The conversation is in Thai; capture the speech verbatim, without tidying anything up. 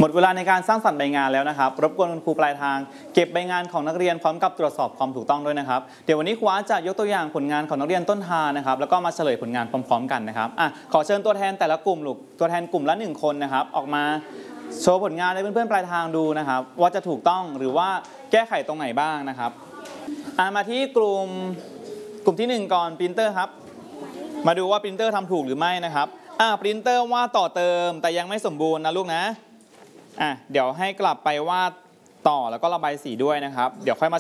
มดเวลาในการสร้างสรรค์ใบงานแล้วนะครับรบกวนคุณครูปลายทางเก็บใบงานของนักเรียนพร้อมกับตรวจสอบความถูกต้องด้วยนะครับเดี๋ยววันนี้ครูอาร์ตจะยกตัวอย่างผลงานของนักเรียนต้นทางนะครับแล้วก็มาเฉลยผลงานพร้อมๆกันนะครับอ่ะขอเชิญตัวแทนแต่ละกลุ่มลูกตัวแทนกลุ่มละหนึ่งคนนะครับออกมาโชว์ผลงานให้เพื่อนๆปลายทางดูนะครับว่าจะถูกต้องหรือว่าแก้ไขตรงไหนบ้างนะครับอ่ะมาที่กลุ่มกลุ่มที่หนึ่งก่อนปรินเตอร์ครับมาดูว่าปรินเตอร์ทำถูกหรือไม่นะครับอ่ะปรินเตอร์วาดต่อเติมแต่ยังไม่สมบูรณ์นะลูกนะอ่ะเดี๋ยวให้กลับไปวาดต่อแล้วก็ระบายสีด้วยนะครับเดี๋ยวค่อยมา